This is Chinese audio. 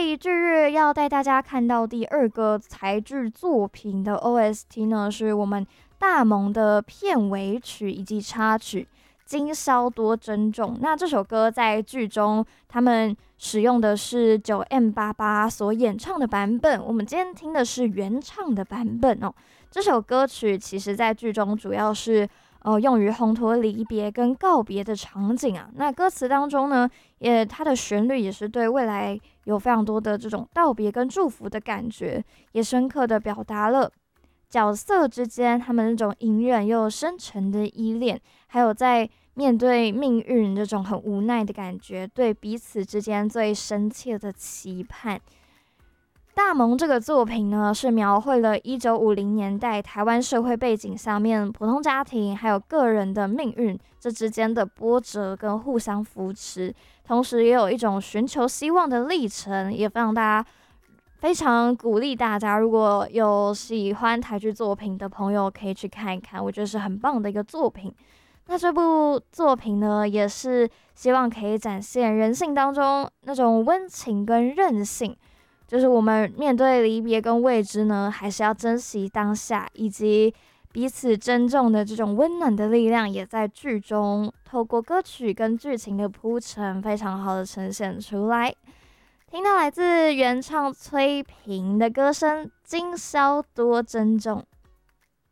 以这日要带大家看到第二个才制作品的 OST 呢，是我们大萌的片尾曲以及插曲《今宵多珍重》。那这首歌在剧中他们使用的是9M88所演唱的版本，我们今天听的是原唱的版本哦。这首歌曲其实在剧中主要是用于烘托离别跟告别的场景啊。那歌词当中呢，它的旋律也是对未来有非常多的这种道别跟祝福的感觉，也深刻的表达了角色之间他们那种隐忍又深沉的依恋，还有在面对命运这种很无奈的感觉，对彼此之间最深切的期盼。大萌这个作品呢，是描绘了1950年代台湾社会背景下面普通家庭还有个人的命运这之间的波折跟互相扶持，同时也有一种寻求希望的历程，也非常鼓励大家，如果有喜欢台剧作品的朋友可以去看一看，我觉得是很棒的一个作品。那这部作品呢，也是希望可以展现人性当中那种温情跟韧性，就是我们面对离别跟未知呢，还是要珍惜当下，以及彼此珍重的这种温暖的力量，也在剧中透过歌曲跟剧情的铺陈，非常好的呈现出来。听到来自原唱崔萍的歌声《今宵多珍重》。